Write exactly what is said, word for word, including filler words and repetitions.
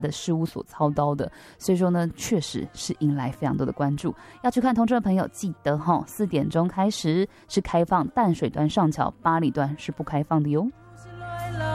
的事务所操刀的，所以说呢，确实是引来非常多的关注。要去看通知的朋友，记得哈，四点钟开始是开放淡水段上桥，八里段是不开放的哟。